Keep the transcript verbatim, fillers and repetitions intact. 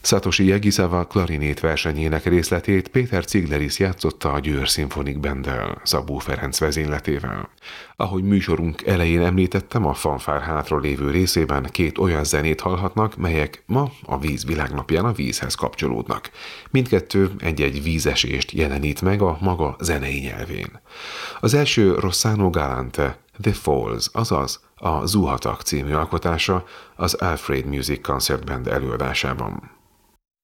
Satoshi Jegisawa klarinét versenyének részletét Péter Cigleris játszotta a Győr Szimfonik Banddel, Szabó Ferenc vezényletével. Ahogy műsorunk elején említettem, a fanfár hátra lévő részében két olyan zenét hallhatnak, melyek ma a Víz világnapján a vízhez kapcsolódnak. Mindkettő egy-egy vízesést jelenít meg a maga zenei nyelvén. Az első Rossano Galante, The Falls, azaz a Zuhatak című alkotása az Alfred Music Concert Band előadásában.